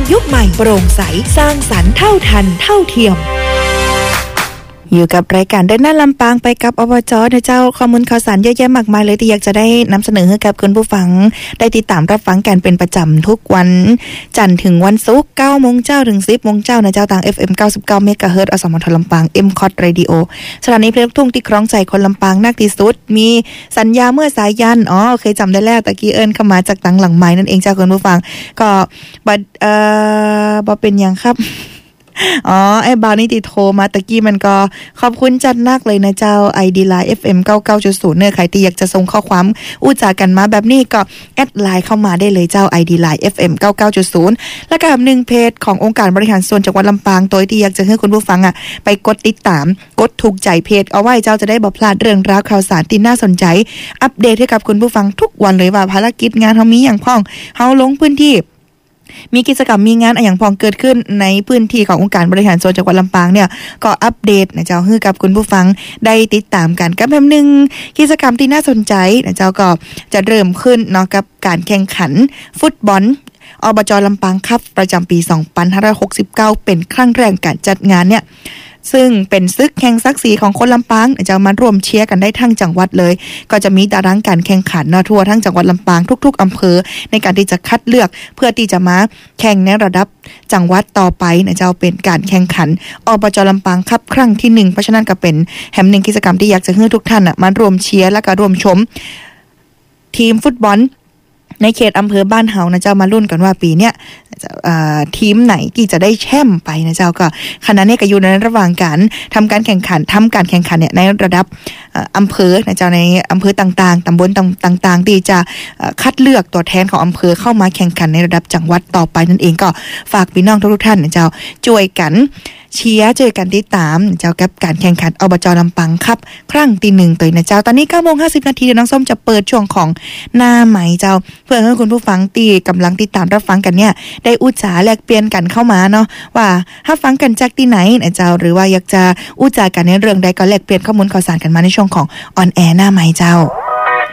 ยุคใหม่โปร่งใสสร้างสรรค์เท่าทันเท่าเทียมอยู่กับรายการเดินหน้าลำปางไปกับอบจ.นะเจ้าข้อมูลข่าวสารเยอะแยะมากมายเลยที่อยากจะได้นำเสนอให้กับคุณผู้ฟังได้ติดตามรับฟังกันเป็นประจำทุกวันจันทร์ถึงวันศุกร์ 9 โมงเจ้าถึง 10 โมงเจ้านะเจ้าทาง FM 99 เมกะเฮิรตซ์อสมทลำปาง MCOT Radio สถานีเพลงลูกทุ่งที่คล้องใจคนลำปางนักที่สุดมีสัญญาเมื่อสายยันเคยจำได้แล้วตะกี้เอิ้นเข้ามาจากหลังไม้นั่นเองเจ้าคุณผู้ฟังก็บ่เป็นหยังครับไอ้บาวนี่ติโทรมาตะกี้มันก็ขอบคุณจัดนักเลยนะเจ้า ID Line FM 99.0 เนี่ยใครที่อยากจะส่งข้อความอู้จากันมาแบบนี้ก็แอดไลน์เข้ามาได้เลยเจ้า ID Line FM 99.0 แล้วก็1เพจขององค์การบริหารส่วนจังหวัดลำปางตัวที่อยากจะให้คุณผู้ฟังไปกดติดตามกดถูกใจเพจเอาไว้เจ้าจะได้บ่พลาดเรื่องราวข่าวสารที่น่าสนใจอัปเดตให้กับคุณผู้ฟังทุกวันเลยว่าภารกิจงานเฮามีหยังพ้องเฮาลงพื้นที่มีกิจกรรมมีงานอย่างพองเกิดขึ้นในพื้นที่ขององค์การบริหารส่วนจังหวัดลำปางเนี่ยก็อัปเดตนะเจ้าให้กับคุณผู้ฟังได้ติดตามกันกับแบบนึงกิจกรรมที่น่าสนใจนะเจ้าก็จะเริ่มขึ้นเนาะกับการแข่งขันฟุตบอลอบจ.ลำปางคัพประจำปี2569เป็นครั้งแรกการจัดงานเนี่ยซึ่งเป็นศึกแข่งศักดิ์ศรีของคนลำปางจะมาร่วมเชียร์กันได้ทั้งจังหวัดเลยก็จะมีตารางการแข่งขันทั่วทั้งจังหวัดลำปางทุกๆอำเภอในการที่จะคัดเลือกเพื่อที่จะมาแข่งในระดับจังหวัดต่อไปนะเจ้าเป็นการแข่งขันอบจ.ลำปางคัพครั้งที่1เพราะฉะนั้นก็เป็นแห่งหนึ่งกิจกรรมที่อยากจะให้ทุกท่านมาร่วมเชียร์และก็ร่วมชมทีมฟุตบอลในเขตอำเภอบ้านเฮานะเจ้ามาลุ้นกันว่าปีเนี้ยทีมไหนที่จะได้แชมป์ไปนะเจ้าก็ขณะนี้ก็อยู่ในระหว่างการทำการแข่งขันเนี่ยในระดับอำเภอนะเจ้าในอำเภอต่างๆตำบลต่างๆที่จะคัดเลือกตัวแทนของอำเภอเข้ามาแข่งขันในระดับจังหวัดต่อไปนั่นเองก็ฝากพี่น้องทุกท่านนะเจ้าช่วยกันเชียร์เจอกันติดตามเจ้ากับการแข่งขันอบจ.ลำปางครับครั้งที่1ตัวนะเจ้าตอนนี้ 9:50 น.น้องส้มจะเปิดช่วงของหน้าใหม่เจ้าเพื่อให้คุณผู้ฟังที่กำลังติดตามรับฟังกันเนี่ยได้อุจาแลกเปลี่ยนกันเข้ามาเนาะว่าถ้าฟังกันจากที่ไหนนะเจ้าหรือว่าอยากจะอุจากันในเรื่องใดก็แลกเปลี่ยนข้อมูลข่าวสารกันมาในช่วงของออนแอร์หน้าใหม่เจ้า